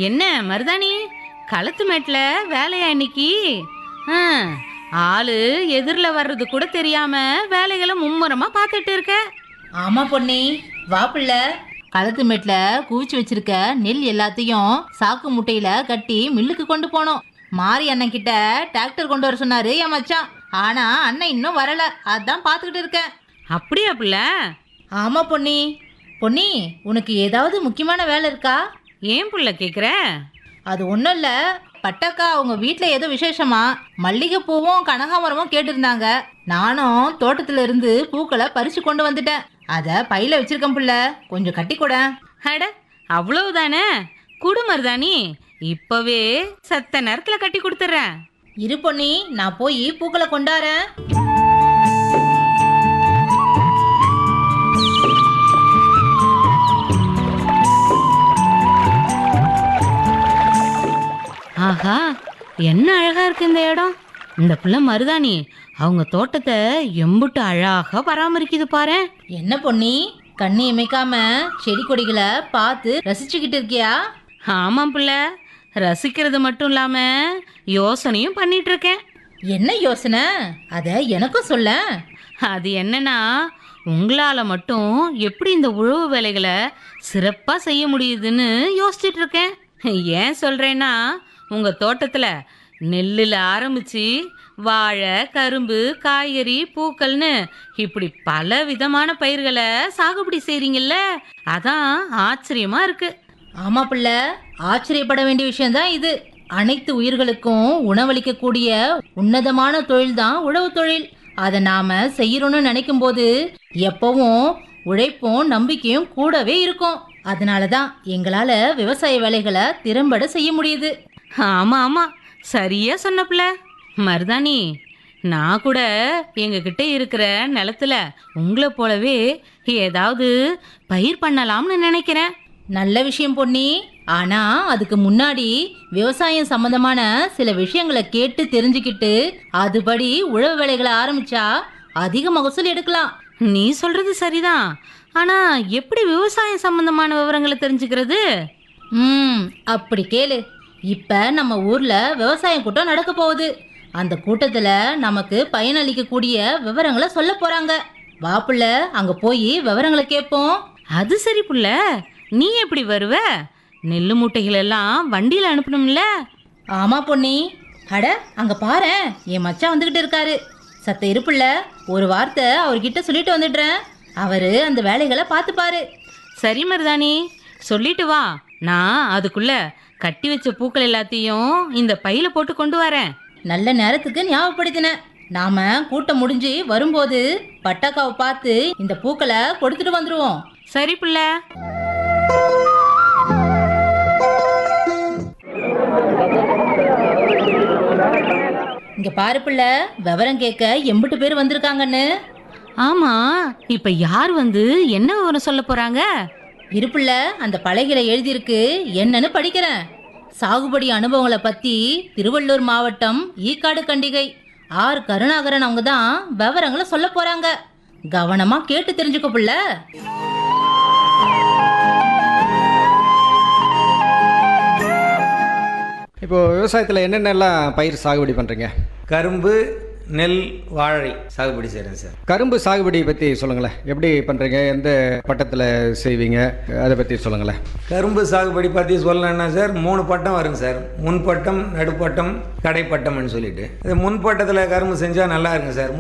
என்ன மருதாணி, களத்து மேட்ல வேலையா இன்னைக்கு? ஆளு எதிரில் வர்றது கூட தெரியாம வேலைகளை மும்முரமா பார்த்துட்டு இருக்க. ஆமா பொன்னி, வாப்புள்ள களத்து மேட்ல குவிச்சு வச்சிருக்க நெல் எல்லாத்தையும் சாக்கு முட்டையில கட்டி மில்லுக்கு கொண்டு போனோம். மாரி அண்ணன் கிட்ட டிராக்டர் கொண்டு வர சொன்னாரு என் மச்சான். ஆனா அண்ணன் இன்னும் வரல, அதான் பாத்துக்கிட்டு இருக்கேன். அப்படியா புள்ள? ஆமா பொன்னி. பொன்னி, உனக்கு ஏதாவது முக்கியமான வேலை இருக்கா? ஏன் புள்ள கேக்குற? அது ஒன்றும் இல்லை, பட்டக்கா அவங்க வீட்டில் ஏதோ விசேஷமா மல்லிகைப்பூவும் கனகாமரமும் கேட்டிருந்தாங்க. நானும் தோட்டத்துல இருந்து பூக்களை பறிச்சு கொண்டு வந்துட்டேன். அதை பையில வச்சிருக்கேன் புள்ள, கொஞ்சம் கட்டி கூட. அட, அவ்வளவுதானே? குடு மருதாணி, இப்பவே சத்த நேரத்துல கட்டி கொடுத்துறேன். இரு பொன்னி, நான் போய் பூக்களை கொண்டாரேன். ஆஹா, என்ன அழகா இருக்கு இந்த இடம். இந்த பிள்ளை மருதாணி அவங்க தோட்டத்தை எம்புட்டு அழகா பராமரிக்குது பாரு. என்ன பொன்னி, கண்ணி இமைக்காம செடி கொடிகளை பார்த்து ரசிச்சுக்கிட்டு இருக்கியா? ஆமாம் பிள்ளை, ரசிக்கிறது மட்டும் இல்லாம யோசனையும் பண்ணிட்டு இருக்கேன். என்ன யோசனை? அத எனக்கும் சொல்ல. அது என்னன்னா, உங்களால மட்டும் எப்படி இந்த உழவு வேலைகளை சிறப்பா செய்ய முடியுதுன்னு யோசிச்சுட்டு இருக்கேன். ஏன் சொல்றேன்னா, உங்க தோட்டத்துல நெல்லுல ஆரம்பிச்சு வாழை, கரும்பு, காய்கறி, பூக்கள்னு இப்படி பல விதமான பயிர்களை சாகுபடி செய்றீங்கல்ல, அதான் ஆச்சரியமா இருக்கு. ஆமா பிள்ளை, ஆச்சரியப்பட வேண்டிய விஷயம்தான் இது. அனைத்து உயிர்களுக்கும் உணவளிக்கக்கூடிய உன்னதமான தொழில் தான் உழவு தொழில். அதை நாம செய்யறோம்னு நினைக்கும் போது எப்பவும் உழைப்பும் நம்பிக்கையும் கூடவே இருக்கும். அதனாலதான் எங்களால விவசாய வேலைகளை திறம்பட செய்ய முடியுது. ஆமா ஆமா, சரியா சொன்ன பிள்ளை. மருதாணி, நான் கூட எங்ககிட்ட இருக்கிற நிலத்துல உங்களை போலவே ஏதாவது பயிர் பண்ணலாம்னு நினைக்கிறேன். நல்ல விஷயம் பொன்னி. ஆனா அதுக்கு முன்னாடி விவசாயம் சம்பந்தமான சில விஷயங்களை கேட்டு தெரிஞ்சுக்கிட்டு அதுபடி உழவு வேலைகளை ஆரம்பிச்சா அதிக மகசூல் எடுக்கலாம். நீ சொல்றது சரிதான். ஆனா எப்படி விவசாயம் சம்பந்தமான விவரங்களை தெரிஞ்சுக்கிறது? அப்படி கேளு. இப்ப நம்ம ஊர்ல விவசாய கூட்டம் நடக்க போகுது. அந்த கூட்டத்துல நமக்கு பயனளிக்கக்கூடிய விவரங்களை சொல்ல போறாங்க. வாப்புள்ள, அங்க போய் விவரங்களை கேட்போம். அது சரி புள்ள, நீ எப்படி வருவ? நெல்லு மூட்டைகள் எல்லாம் வண்டியில அனுப்பணும்ல? ஆமா பொன்னி. அட, அங்க பாரு, என் மச்சான் வந்துகிட்டு இருக்காரு. சத்த இருப்புள்ள, ஒரு வார்த்தை அவர்கிட்ட சொல்லிட்டு வந்துடுறேன். அவரு அந்த வேலைகளை பார்த்துப்பாரு. சரி மருதாணி, சொல்லிட்டு வா. நான் அதுக்குள்ள கட்டி வச்ச பூக்கள் எல்லாத்தையும் இந்த பையில போட்டு கொண்டு வரேன். நல்ல நேரத்துக்கு ஞாபகப்படுத்தின. நாம கூட்டம் முடிஞ்சு வரும்போது பட்டாக்காவை பார்த்து இந்த பூக்களை கொடுத்துட்டு வந்துருவோம். சரி புள்ள. இங்க பாரு பிள்ளை, விவரம் கேட்க எம்பிட்டு பேர் வந்திருக்காங்கன்னு. ஆமா, இப்ப யார் வந்து என்ன விவரம் சொல்ல போறாங்க? இருப்புள்ள, அந்த பலகையில எழுதியிருக்கு, என்னன்னு படிக்கிறேன். சாகுபடி அனுபவங்களை பத்தி திருவள்ளூர் மாவட்டம் ஈக்காடு கண்டிகை ஆர் கருணாகரன் அவங்க தான் விவரங்களை சொல்ல போறாங்க. கவனமா கேட்டு தெரிஞ்சுக்க புள்ள. இப்போ விவசாயத்தில் என்னென்னலாம் பயிர் சாகுபடி பண்ணுறீங்க? கரும்பு, நெல், வாழை சாகுபடி செய்கிறேன் சார். கரும்பு சாகுபடி பற்றி சொல்லுங்களேன். எப்படி பண்ணுறீங்க? எந்த பட்டத்தில் செய்வீங்க? அதை பற்றி சொல்லுங்களேன். கரும்பு சாகுபடி பற்றி சொல்லணும்னா சார் 3 பட்டம் வருங்க சார். முன்பட்டம், நடுப்பட்டம், கடைப்பட்டம்னு சொல்லிட்டு. இது முன்பட்டத்தில் கரும்பு செஞ்சால் நல்லா இருக்குங்க சார்.